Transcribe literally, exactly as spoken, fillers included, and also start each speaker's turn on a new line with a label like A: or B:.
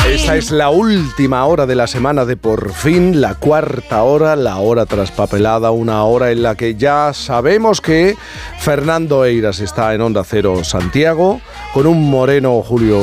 A: Esta es la última hora de la semana de Por Fin, la cuarta hora, la hora traspapelada, una hora en la que ya sabemos que Fernando Eiras está en Onda Cero Santiago, con un moreno Julio